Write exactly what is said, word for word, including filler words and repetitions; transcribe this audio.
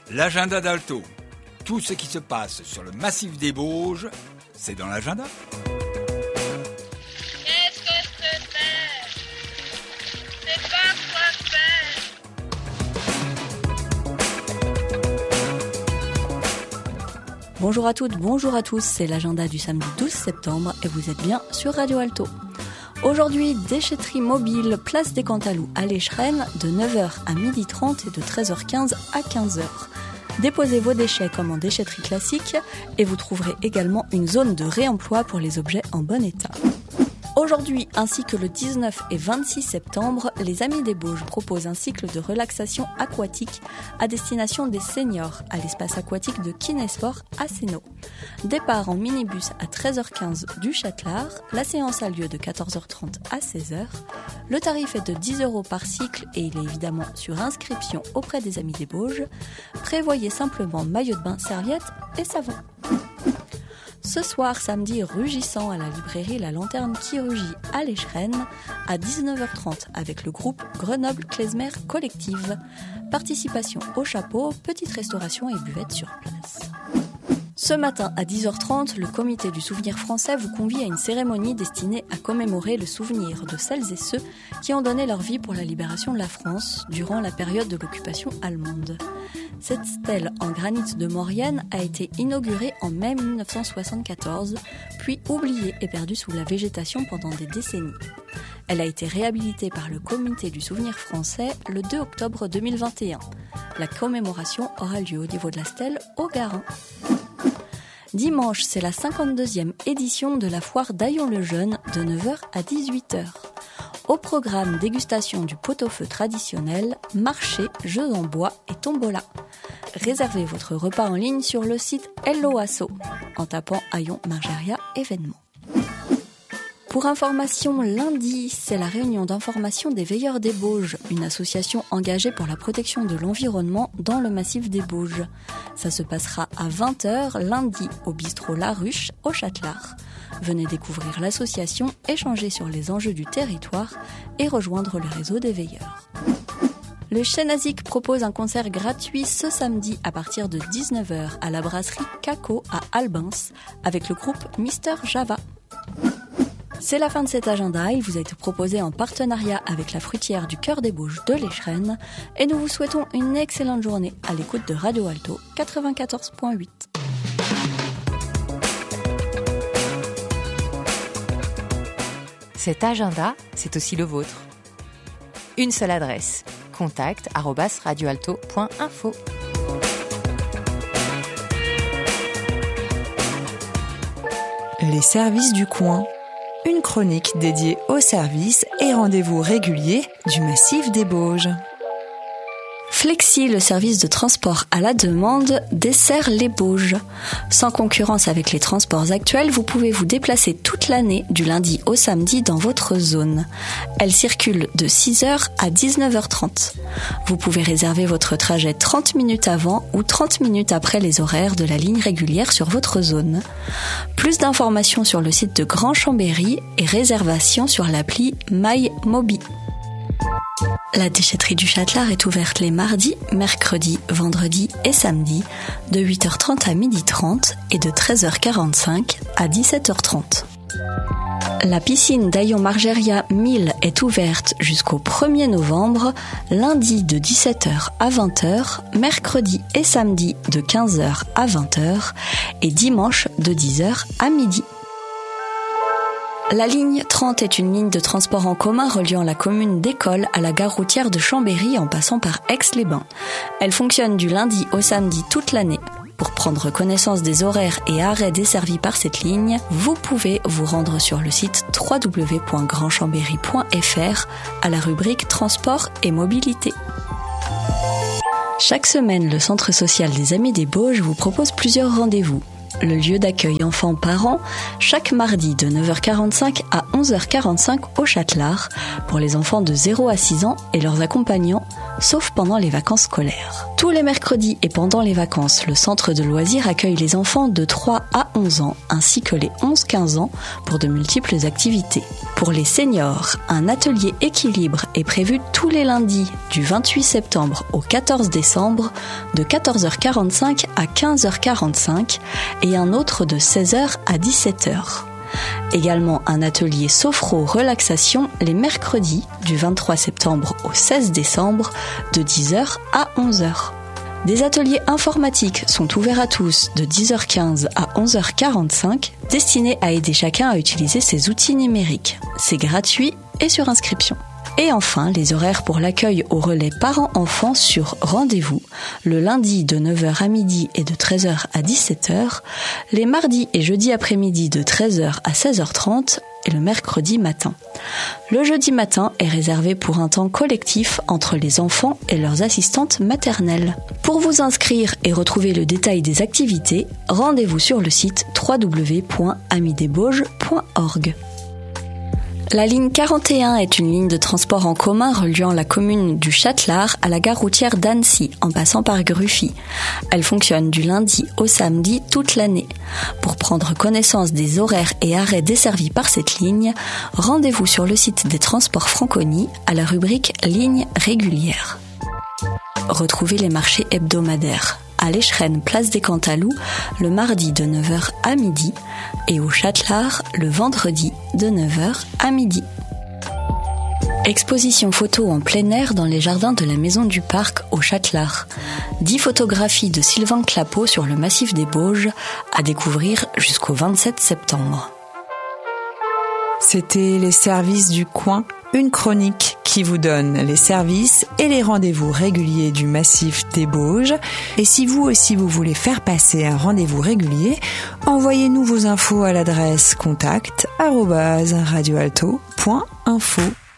L'agenda d'Alto. Tout ce qui se passe sur le massif des Bauges, c'est dans l'agenda. Qu'est-ce que je peux faire? Je sais pas quoi faire. Bonjour à toutes, bonjour à tous, c'est l'agenda du samedi douze septembre et vous êtes bien sur Radio Alto. Aujourd'hui, déchetterie mobile, place des Cantalous à l'Échrennes, de neuf heures à midi trente et de treize heures quinze à quinze heures. Déposez vos déchets comme en déchetterie classique et vous trouverez également une zone de réemploi pour les objets en bon état. Aujourd'hui, ainsi que le dix-neuf et vingt-six septembre, les Amis des Bauges proposent un cycle de relaxation aquatique à destination des seniors à l'espace aquatique de Kinesport à Sénaux. Départ en minibus à treize heures quinze du Châtelard, la séance a lieu de quatorze heures trente à seize heures. Le tarif est de dix euros par cycle et il est évidemment sur inscription auprès des Amis des Bauges. Prévoyez simplement maillot de bain, serviette et savon. Ce soir, samedi, rugissant à la librairie La Lanterne qui rugit à l'Échrennes à dix-neuf heures trente avec le groupe Grenoble Klezmer Collective. Participation au chapeau, petite restauration et buvette sur place. Ce matin à dix heures trente, le comité du souvenir français vous convie à une cérémonie destinée à commémorer le souvenir de celles et ceux qui ont donné leur vie pour la libération de la France durant la période de l'occupation allemande. Cette stèle en granit de Maurienne a été inaugurée en mai dix-neuf cent soixante-quatorze, puis oubliée et perdue sous la végétation pendant des décennies. Elle a été réhabilitée par le comité du souvenir français le deux octobre deux mille vingt et un. La commémoration aura lieu au niveau de la stèle au Garin. Dimanche, c'est la cinquante-deuxième édition de la foire d'Aillon-le-Jeune de neuf heures à dix-huit heures. Au programme dégustation du pot-au-feu traditionnel, marché, jeux en bois et tombola. Réservez votre repas en ligne sur le site Hello Asso en tapant Aillon Margeria événements. Pour information, lundi, c'est la réunion d'information des Veilleurs des Bauges, une association engagée pour la protection de l'environnement dans le massif des Bauges. Ça se passera à vingt heures lundi au bistrot La Ruche au Châtelard. Venez découvrir l'association, échanger sur les enjeux du territoire et rejoindre le réseau des Veilleurs. Le Chenazik propose un concert gratuit ce samedi à partir de dix-neuf heures à la brasserie Caco à Albins avec le groupe Mister Java. C'est la fin de cet agenda, il vous a été proposé en partenariat avec la fruitière du Cœur des Bauges de l'Échrennes et nous vous souhaitons une excellente journée à l'écoute de Radio Alto quatre-vingt-quatorze point huit. Cet agenda, c'est aussi le vôtre. Une seule adresse, contact arobase radioalto point info. Les services du coin. Une chronique dédiée aux services et rendez-vous réguliers du massif des Bauges. Flexi, le service de transport à la demande, dessert les Bauges. Sans concurrence avec les transports actuels, vous pouvez vous déplacer toute l'année du lundi au samedi dans votre zone. Elle circule de six heures à dix-neuf heures trente. Vous pouvez réserver votre trajet trente minutes avant ou trente minutes après les horaires de la ligne régulière sur votre zone. Plus d'informations sur le site de Grand Chambéry et réservation sur l'appli MyMobi. La déchetterie du Châtelard est ouverte les mardis, mercredis, vendredis et samedis de huit heures trente à midi trente et de treize heures quarante-cinq à dix-sept heures trente. La piscine d'Aillon Margeria mille est ouverte jusqu'au premier novembre, lundi de dix-sept heures à vingt heures, mercredi et samedi de quinze heures à vingt heures et dimanche de dix heures à midi. La ligne trente est une ligne de transport en commun reliant la commune d'École à la gare routière de Chambéry en passant par Aix-les-Bains. Elle fonctionne du lundi au samedi toute l'année. Pour prendre connaissance des horaires et arrêts desservis par cette ligne, vous pouvez vous rendre sur le site w w w point grand chambéry point f r à la rubrique Transport et Mobilité. Chaque semaine, le Centre social des Amis des Bauges vous propose plusieurs rendez-vous. Le lieu d'accueil enfants-parents, chaque mardi de neuf heures quarante-cinq à onze heures quarante-cinq au Châtelard, pour les enfants de zéro à six ans et leurs accompagnants, sauf pendant les vacances scolaires. Tous les mercredis et pendant les vacances, le centre de loisirs accueille les enfants de trois à onze ans, ainsi que les onze quinze ans pour de multiples activités. Pour les seniors, un atelier équilibre est prévu tous les lundis du vingt-huit septembre au quatorze décembre de quatorze heures quarante-cinq à quinze heures quarante-cinq et un autre de seize heures à dix-sept heures. Également un atelier sophro-relaxation les mercredis du vingt-trois septembre au seize décembre de dix heures à onze heures. Des ateliers informatiques sont ouverts à tous de dix heures quinze à onze heures quarante-cinq, destinés à aider chacun à utiliser ses outils numériques. C'est gratuit et sur inscription. Et enfin, les horaires pour l'accueil au relais parents-enfants sur rendez-vous, le lundi de neuf heures à midi et de treize heures à dix-sept heures, les mardis et jeudis après-midi de treize heures à seize heures trente et le mercredi matin. Le jeudi matin est réservé pour un temps collectif entre les enfants et leurs assistantes maternelles. Pour vous inscrire et retrouver le détail des activités, rendez-vous sur le site w w w point amis des bauges point org. La ligne quarante et un est une ligne de transport en commun reliant la commune du Châtelard à la gare routière d'Annecy, en passant par Gruffy. Elle fonctionne du lundi au samedi toute l'année. Pour prendre connaissance des horaires et arrêts desservis par cette ligne, rendez-vous sur le site des Transports Franconie à la rubrique Lignes régulières. Retrouvez les marchés hebdomadaires à l'Échrennes, place des Cantalous, le mardi de neuf heures à midi et au Châtelard le vendredi de neuf heures à midi. Exposition photo en plein air dans les jardins de la Maison du Parc au Châtelard. dix photographies de Sylvain Clapeau sur le massif des Bauges à découvrir jusqu'au vingt-sept septembre. C'était les services du coin, une chronique qui vous donne les services et les rendez-vous réguliers du massif des Bauges. Et si vous aussi vous voulez faire passer un rendez-vous régulier, envoyez-nous vos infos à l'adresse contact arobase radioalto point info.